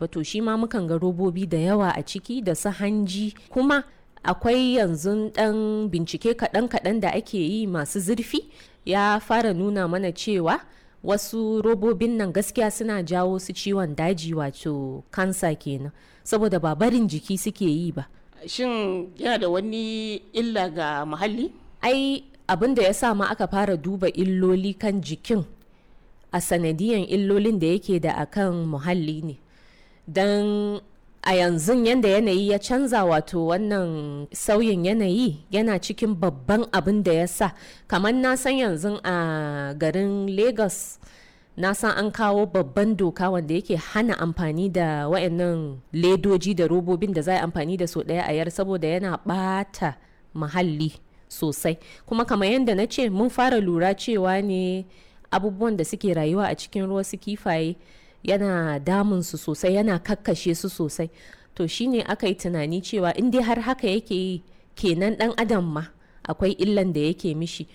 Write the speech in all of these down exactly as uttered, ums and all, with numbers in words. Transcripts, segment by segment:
ba, to shi ma mukan ga robobi da yawa a ciki da su hanji. Kuma akwai yanzu ɗan bincike kaɗan-kaɗan da ake yi masu zurfi ya fara nuna mana cewa wasu robobin nan gaskiya suna jawo su ciwon daji, wato kansa kenan, saboda ba barin jiki suke yi ba. Shin yana da wani illa ga muhalli? Ai abin da ya sa ma aka fara duba illoli kan jikin a sanadiyan illolin da yake da akan muhalli ne, don a yanzu yadda yanayi ya canza, wato wannan sauyin yanayi yana cikin babban abin da ya sa, kamar na san yanzu a garin Lagos na san an kawo babban doka wanda yake hana amfani da wayannan ledoji da robobin da za a amfani da su daya a yar, saboda yana bata muhalli sosai. Kuma kamar yadda na ce, mun fara lura cewa ne abubuwan da suke rayuwa a cikin ruwa, su kifaye, yana damun su sosai, yana kakkashe su sosai. To shine aka yi tunani cewa in dai har haka yake yi, kenan dan adam ma akwai illan da yake mishi.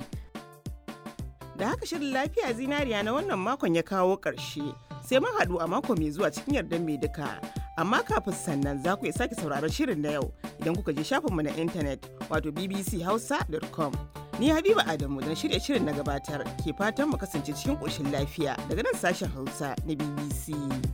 Da haka shirin lafiya zinariya na wannan makon ya kawo ƙarshe, sai mun haɗu a mako mai zuwa cikin yardar mai duka. Amma kafin sannan za ku iya sake sauraron shirin na yau idan kuka je shafinmu na intanet, wato b b c hausa dot com. Ni Habiba Adamu don shirye shirin na gabatar ke fatan mu kasance cikin ƙoshin lafiya daga nan sashen Hausa na B B C.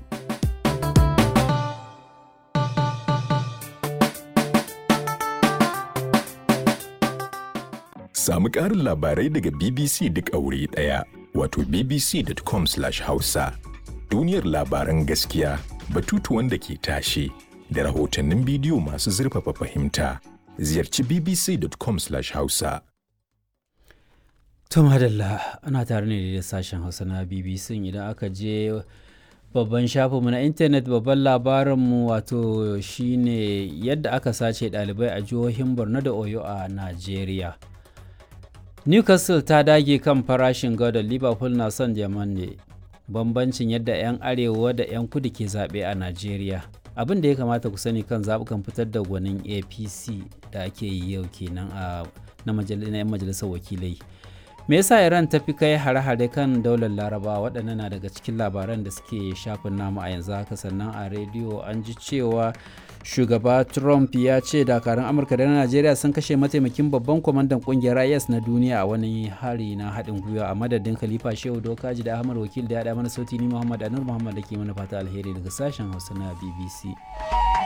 Samu ƙarin labarai daga B B C duk a wuri ɗaya, wato b b c dot com slash hausa. Duniyar labaran gaskiya, batutuwan da ke tashe, da rahotannin bidiyo masu zurfafa fahimta. Ziyarci b b c dot com slash hausa. Tom Hadalla, ana tare ne da sashen Hausa na B B C. Idan aka je babban shafinmu na intanet, babban labarinmu wato shine yadda aka sace ɗalibai a jihohin Borno da Oyo a Najeriya. Newcastle ta dage kan farashin gado, Liverpool na son Jaman ne. Bambancin yadda 'yan arewa da 'yan kudu ke zaɓe a Najeriya. Abin da ya kamata ku sani kan zaɓukan fitar da gwanin A P C da ake yi yau kenan a na 'yan majalisar wakilai. Me yasa Iran ta fi kai hare-hare kan daular Larabawa? Waɗannan na daga cikin labaran da suke shafin namu a yanzu haka. Sannan a rediyo an ji cewa shugaba Trump ya ce dakarun Amurka da na Najeriya sun kashe mataimakin babban kwamandan kungiyar I S na duniya a wani hari na haɗin gwiwa. A madadin Khalifa Shehu Dokaji da Ahmad Wakil da ya haɗa mana sauti, ni Muhammad Anur Muhammad da ke mana fata alheri daga sashen Hausa na B B C.